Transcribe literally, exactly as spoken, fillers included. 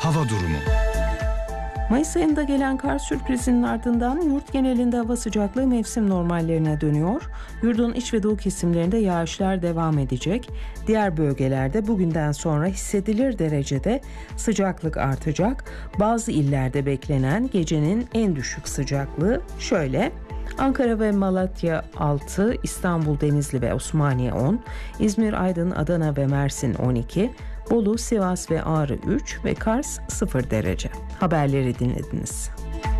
Hava durumu. Mayıs ayında gelen kar sürprizinin ardından yurt genelinde hava sıcaklığı mevsim normallerine dönüyor. Yurdun iç ve doğu kesimlerinde yağışlar devam edecek. Diğer bölgelerde bugünden sonra hissedilir derecede sıcaklık artacak. Bazı illerde beklenen gecenin en düşük sıcaklığı şöyle: Ankara ve Malatya altı, İstanbul, Denizli ve Osmaniye on, İzmir, Aydın, Adana ve Mersin on iki, Bolu, Sivas ve Ağrı üç ve Kars sıfır derece. Haberleri dinlediniz.